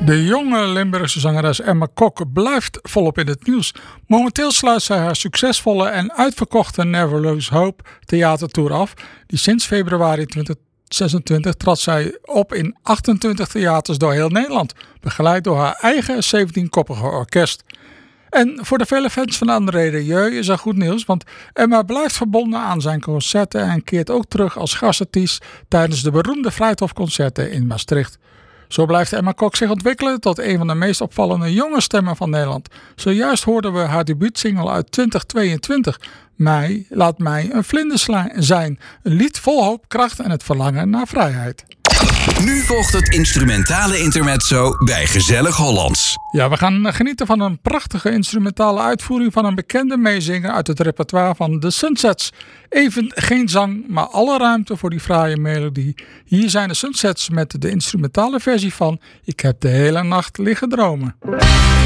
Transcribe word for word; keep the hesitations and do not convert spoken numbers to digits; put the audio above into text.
De jonge Limburgse zangeres Emma Kok blijft volop in het nieuws. Momenteel sluit zij haar succesvolle en uitverkochte Never Lose Hope theatertour af. Die sinds februari twintig zesentwintig trad zij op in achtentwintig theaters door heel Nederland, begeleid door haar eigen zeventienkoppige orkest. En voor de vele fans van André Rieu is er goed nieuws, want Emma blijft verbonden aan zijn concerten en keert ook terug als gastartiest tijdens de beroemde Vrijthof-concerten in Maastricht. Zo blijft Emma Kok zich ontwikkelen tot een van de meest opvallende jonge stemmen van Nederland. Zojuist hoorden we haar debuutsingle uit twintig tweeëntwintig. Mij, laat mij een vlinder zijn. Een lied vol hoop, kracht en het verlangen naar vrijheid. Nu volgt het instrumentale intermezzo bij Gezellig Hollands. Ja, we gaan genieten van een prachtige instrumentale uitvoering van een bekende meezinger uit het repertoire van The Sunsets. Even geen zang, maar alle ruimte voor die fraaie melodie. Hier zijn de Sunsets met de instrumentale versie van Ik heb de hele nacht liggen dromen.